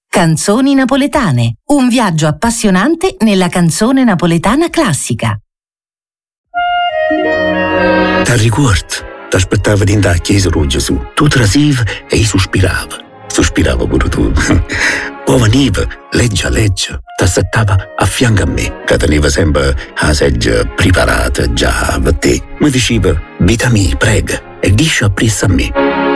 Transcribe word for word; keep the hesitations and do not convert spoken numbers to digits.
Canzoni napoletane, un viaggio appassionante nella canzone napoletana classica. Ti ricordi? Ti aspettavo in da chiesa con Gesù. Tu trasivi e io sospiravo. Sospiravo pure tu. Poi veniva, legge a legge, ti aspettava a fianco a me, che teneva sempre la seggia preparata già per te. Mi diceva, vita mia, prega, e dici appresso a me.